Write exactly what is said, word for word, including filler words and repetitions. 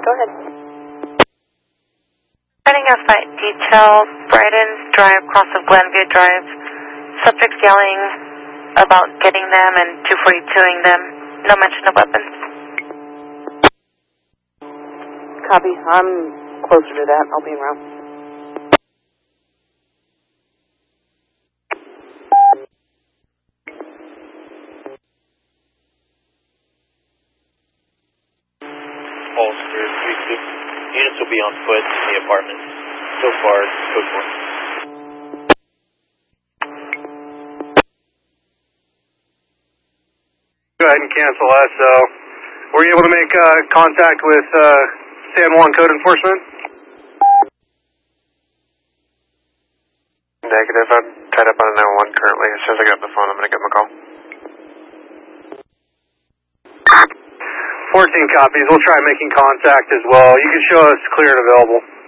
Go ahead. Running a fight detail, Brighton's Drive, cross of Glenview Drive. Subjects yelling about getting them and two forty-two-ing them. No mention of weapons. Copy. I'm closer to that. I'll be around. Ulster three six. Units will be on foot in the apartment. So far, code four. Go ahead and cancel S O. Were you able to make uh, contact with uh, San Juan Code Enforcement? Negative. I'm tied up on a nine one one currently. As soon as I get off the phone, I'm going to give them a call. fourteen copies. We'll try making contact as well. You can show us clear and available.